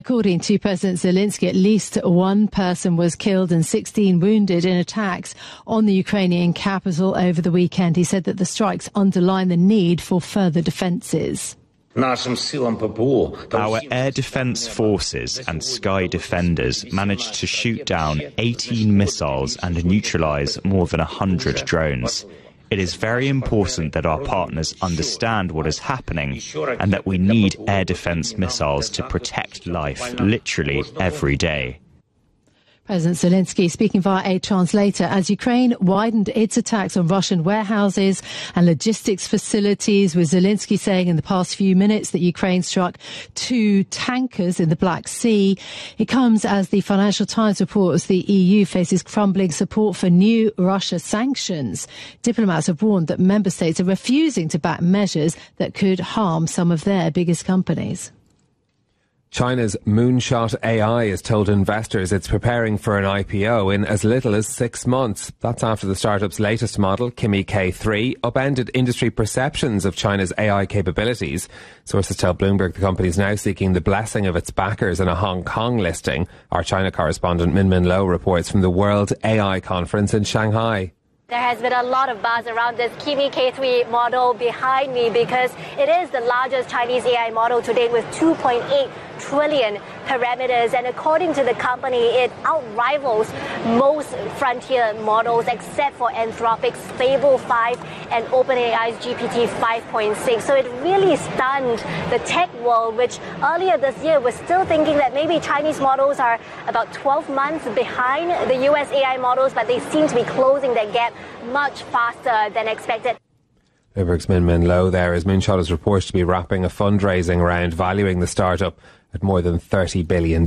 According to President Zelensky, at least one person was killed and 16 wounded in attacks on the Ukrainian capital over the weekend. He said that the strikes underline the need for further defences. Our air defence forces and sky defenders managed to shoot down 18 missiles and neutralise more than 100 drones. It is very important that our partners understand what is happening and that we need air defence missiles to protect life literally every day. President Zelensky speaking via a translator as Ukraine widened its attacks on Russian warehouses and logistics facilities, with Zelensky saying in the past few minutes that Ukraine struck 2 tankers in the Black Sea. It comes as the Financial Times reports the EU faces crumbling support for new Russia sanctions. Diplomats have warned that member states are refusing to back measures that could harm some of their biggest companies. China's Moonshot AI has told investors it's preparing for an IPO in as little as 6 months. That's after the startup's latest model, Kimi K3, upended industry perceptions of China's AI capabilities. Sources tell Bloomberg the company is now seeking the blessing of its backers in a Hong Kong listing. Our China correspondent Min Lo reports from the World AI Conference in Shanghai. There has been a lot of buzz around this Kimi K3 model behind me because it is the largest Chinese AI model to date with 2.8 trillion parameters. And according to the company, it outrivals most frontier models except for Anthropic's Fable 5 and OpenAI's GPT 5.6. So it really stunned the tech world, which earlier this year was still thinking that maybe Chinese models are about 12 months behind the US AI models, but they seem to be closing that gap much faster than expected. Bloomberg's Min Lo there, as Moonshot is reported to be wrapping a fundraising round valuing the startup at more than $30 billion.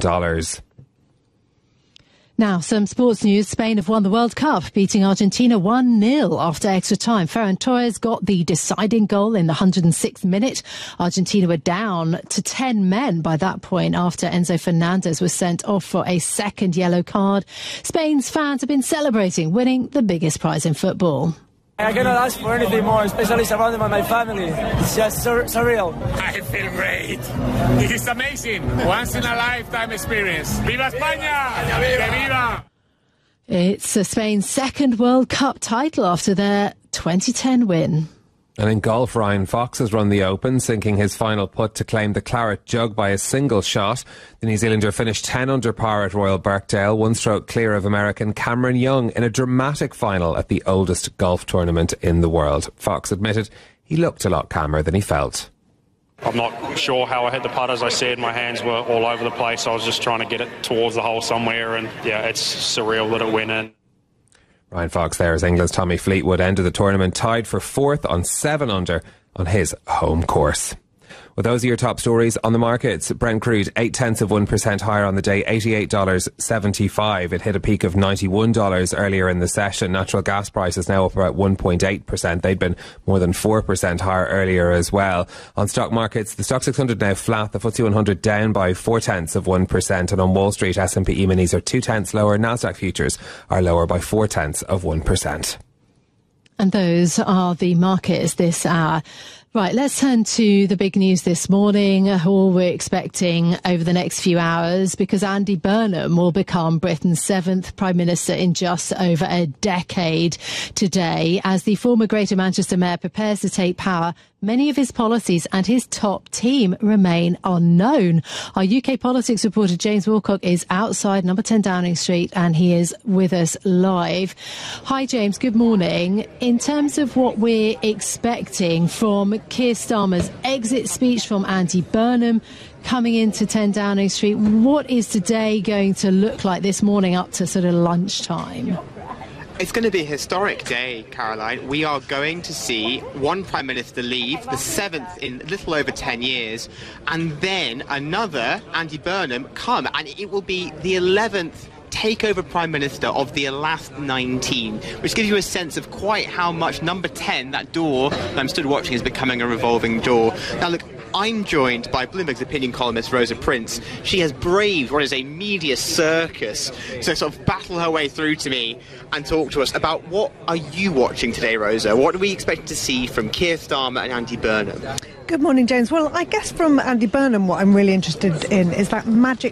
Now, some sports news. Spain have won the World Cup, beating Argentina 1-0 after extra time. Ferran Torres got the deciding goal in the 106th minute. Argentina were down to 10 men by that point after Enzo Fernandez was sent off for a second yellow card. Spain's fans have been celebrating winning the biggest prize in football. I cannot ask for anything more, especially surrounded by my family. It's just surreal. I feel great. This is amazing. Once in a lifetime experience. Viva España! Que viva! It's Spain's second World Cup title after their 2010 win. And in golf, Ryan Fox has run the Open, sinking his final putt to claim the Claret Jug by a single shot. The New Zealander finished 10 under par at Royal Birkdale, 1 stroke clear of American Cameron Young in a dramatic final at the oldest golf tournament in the world. Fox admitted he looked a lot calmer than he felt. I'm not sure how I hit the putt. As I said, my hands were all over the place. I was just trying to get it towards the hole somewhere, and yeah, it's surreal that it went in. Ryan Fox there, as England's Tommy Fleetwood ended the tournament tied for 4th on 7 under on his home course. Well, those are your top stories on the markets. Brent crude 0.8% higher on the day, $88.75. It hit a peak of $91 earlier in the session. Natural gas prices now up about 1.8%. They'd been more than 4% higher earlier as well. On stock markets, the Stock 600 now flat, the FTSE 100 down by 0.4%, and on Wall Street, S&P E-minis are 0.2 lower. Nasdaq futures are lower by 0.4%. And those are the markets this hour. Right, let's turn to the big news this morning, all we're expecting over the next few hours, because Andy Burnham will become Britain's 7th Prime Minister in just over a decade today. As the former Greater Manchester Mayor prepares to take power, many of his policies and his top team remain unknown. Our UK politics reporter James Wilcock is outside number 10 Downing Street, and he is with us live. Hi James, good morning. In terms of what we're expecting from Keir Starmer's exit speech, from Andy Burnham coming into 10 Downing Street, what is today going to look like this morning up to sort of lunchtime? It's going to be a historic day, Caroline. We are going to see one Prime Minister leave, the 7th in a little over 10 years, and then another, Andy Burnham, come, and it will be the 11th takeover Prime Minister of the last 19, which gives you a sense of quite how much number 10, that door that I'm stood watching, is becoming a revolving door. Now look, I'm joined by Bloomberg's opinion columnist Rosa Prince. She has braved what is a media circus to sort of battle her way through to me and talk to us about what are you watching today, Rosa? What are we expecting to see from Keir Starmer and Andy Burnham? Good morning, James. Well, I guess from Andy Burnham, what I'm really interested in is that magic